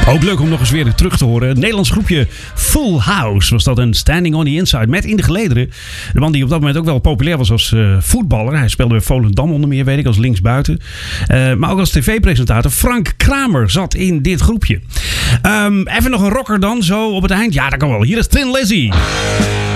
Ook leuk om nog eens weer terug te horen. Het Nederlands groepje Full House was dat, een Standing on the Inside. Met in de gelederen de man die op dat moment ook wel populair was als voetballer. Hij speelde bij Volendam onder meer, weet ik, als linksbuiten. Maar ook als tv-presentator. Frank Kramer zat in dit groepje. Even nog een rocker dan, zo op het eind. Ja, dat kan wel. Hier is Thin Lizzy.